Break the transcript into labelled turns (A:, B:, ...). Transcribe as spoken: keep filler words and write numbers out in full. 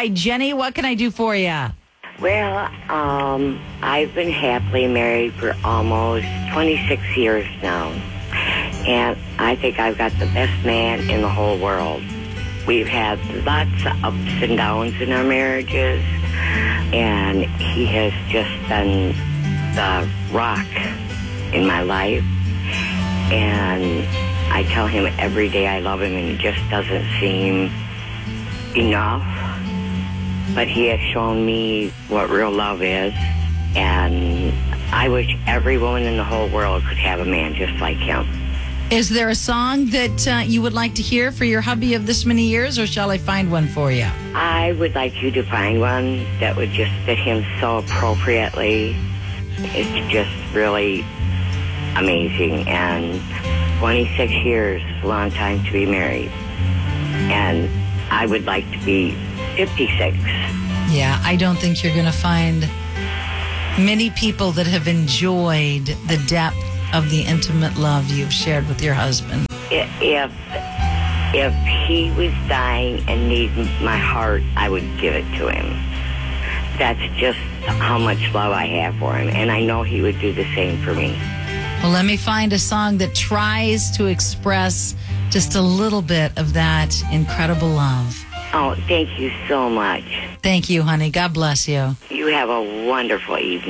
A: Hi, Jenny. What can I do for you?
B: Well, um, I've been happily married for almost twenty-six years now. And I think I've got the best man in the whole world. We've had lots of ups and downs in our marriages. And he has just been the rock in my life. And I tell him every day I love him, and it just doesn't seem enough. But he has shown me what real love is, and I wish every woman in the whole world could have a man just like him.
A: Is there a song that uh, you would like to hear for your hubby of this many years, or shall I find one for you?
B: I would like you to find one that would just fit him so appropriately. It's just really amazing, and twenty-six years is a long time to be married. And I would like to be fifty-six.
A: Yeah, I don't think you're going to find many people that have enjoyed the depth of the intimate love you've shared with your husband.
B: If if he was dying and needed my heart, I would give it to him. That's just how much love I have for him, and I know he would do the same for me.
A: Well, let me find a song that tries to express just a little bit of that incredible love.
B: Oh, thank you so much.
A: Thank you, honey. God bless you.
B: You have a wonderful evening.